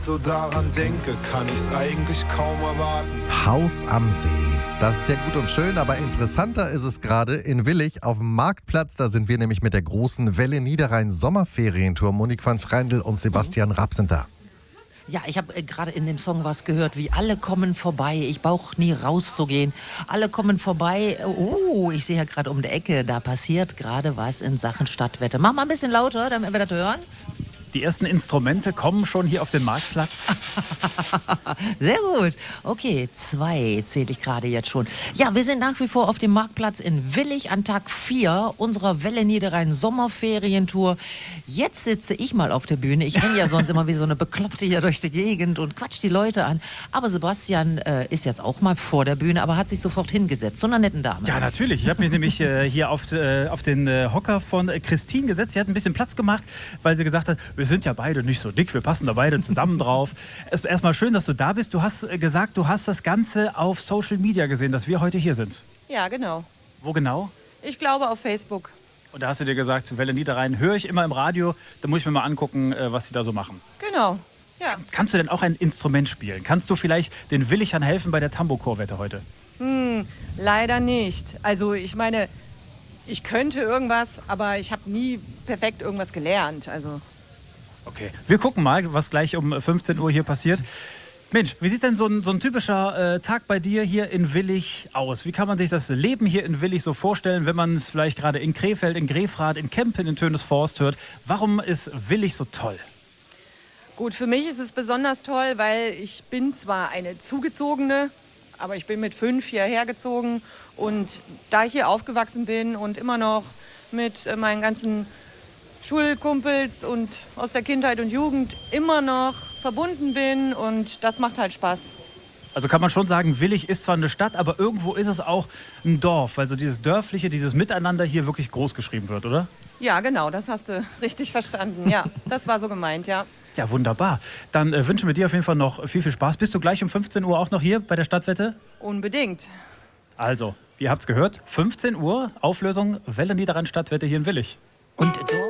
So daran denke, kann ich's eigentlich kaum erwarten. Haus am See. Das ist ja gut und schön, aber interessanter ist es gerade in Willich auf dem Marktplatz. Da sind wir nämlich mit der großen Welle Niederrhein Sommerferientour. Monique van Schreindl und Sebastian Rapp sind da. Ja, ich habe gerade in dem Song was gehört, wie alle kommen vorbei. Ich brauche nie rauszugehen. Alle kommen vorbei. Oh, ich sehe ja gerade um die Ecke, da passiert gerade was in Sachen Stadtwette. Mach mal ein bisschen lauter, damit wir das hören. Die ersten Instrumente kommen schon hier auf den Marktplatz. Sehr gut. Okay, 2 zähle ich gerade jetzt schon. Ja, wir sind nach wie vor auf dem Marktplatz in Willich an Tag 4 unserer Welle Niederrhein Sommerferientour. Jetzt sitze ich mal auf der Bühne. Ich renne ja sonst immer wie so eine Bekloppte hier durch die Gegend und quatsch die Leute an. Aber Sebastian ist jetzt auch mal vor der Bühne, aber hat sich sofort hingesetzt. So einer netten Dame. Ja, natürlich. Ich habe mich nämlich hier auf den Hocker von Christine gesetzt. Sie hat ein bisschen Platz gemacht, weil sie gesagt hat, wir sind ja beide nicht so dick, wir passen da beide zusammen drauf. Erstmal schön, dass du da bist. Du hast gesagt, du hast das Ganze auf Social Media gesehen, dass wir heute hier sind. Ja, genau. Wo genau? Ich glaube auf Facebook. Und da hast du dir gesagt, Welle Niederrhein höre ich immer im Radio, da muss ich mir mal angucken, was sie da so machen. Genau, ja. Kannst du denn auch ein Instrument spielen? Kannst du vielleicht den Willichern helfen bei der Tambourchorwette heute? Leider nicht. Also ich meine, ich könnte irgendwas, aber ich habe nie perfekt irgendwas gelernt. Also. Okay, wir gucken mal, was gleich um 15 Uhr hier passiert. Mensch, wie sieht denn so ein typischer Tag bei dir hier in Willich aus? Wie kann man sich das Leben hier in Willich so vorstellen, wenn man es vielleicht gerade in Krefeld, in Grefrath, in Kempen, in Tönisforst hört? Warum ist Willich so toll? Gut, für mich ist es besonders toll, weil ich bin zwar eine Zugezogene, aber ich bin mit 5 hierher gezogen. Und da ich hier aufgewachsen bin und immer noch mit meinen ganzen Schulkumpels und aus der Kindheit und Jugend immer noch verbunden bin und das macht halt Spaß. Also kann man schon sagen, Willich ist zwar eine Stadt, aber irgendwo ist es auch ein Dorf. Also dieses Dörfliche, dieses Miteinander hier wirklich groß geschrieben wird, oder? Ja, genau, das hast du richtig verstanden. Ja, das war so gemeint, ja. Ja, wunderbar. Dann wünschen wir dir auf jeden Fall noch viel, viel Spaß. Bist du gleich um 15 Uhr auch noch hier bei der Stadtwette? Unbedingt. Also, ihr habt's gehört, 15 Uhr, Auflösung Welle Niederrhein Stadtwette hier in Willich. Und dort